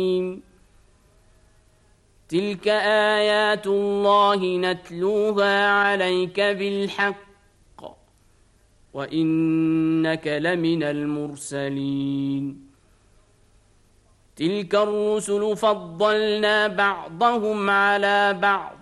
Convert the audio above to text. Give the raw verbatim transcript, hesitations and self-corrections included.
تلك آيات الله نتلوها عليك بالحق وإنك لمن المرسلين تلك الرسل فضلنا بعضهم على بعض